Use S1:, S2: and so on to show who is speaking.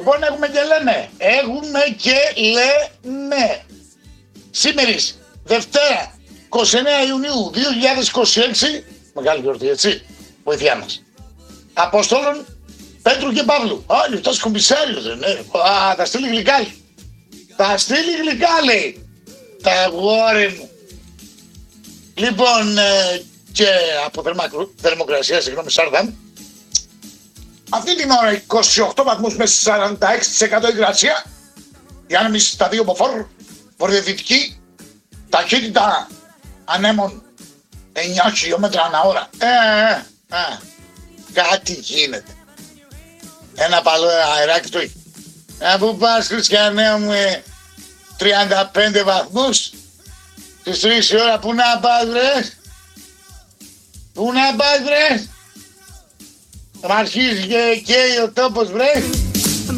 S1: Λοιπόν, έχουμε και λένε. Έχουμε και λένε. Σήμερις, Δευτέρα, 29 Ιουνίου 2026, μεγάλη γιορτή, έτσι, βοηθιά μας. Αποστόλων Πέτρου και Παύλου. Α, λεπτός κομπισάριος, δεν είναι. Α, θα στείλει γλυκάλι. Θα στείλει γλυκάλι. Τα αγόρι μου. Λοιπόν, και από θερμοκρασία, συγγνώμη, Σάρδαμ. Αυτή την ώρα 28 βαθμούς με 46% υγρασία. Η άνεμη στα 2 μποφόρ, βορειοδυτική, ταχύτητα ανέμων 9 χιλιόμετρα ανά ώρα. Κάτι γίνεται. Ένα παλό αεράκι του. Πού πας, Χριστιανέ μου, 35 βαθμούς. Στις 3 η ώρα, πού να πας, βρε. Πού να πας, βρε. Θα αρχίζει και καίει ο τόπος, βρε.